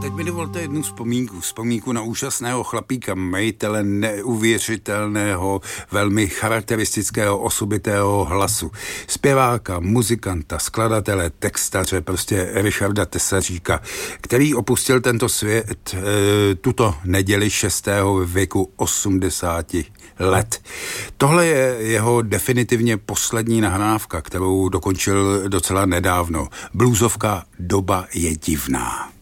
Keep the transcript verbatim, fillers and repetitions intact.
teď mi dovolte jednu vzpomínku. Vzpomínku na úžasného chlapíka, majitele neuvěřitelného, velmi charakteristického, osobitého hlasu. Zpěváka, muzikanta, skladatele, textaře, prostě Richarda Tesaříka, který opustil tento svět e, tuto neděli šestého ve věku osmdesáti let. Tohle je jeho definitivně poslední nahrávka, kterou dokončil docela nedávno. Bluesovka Doba je divná.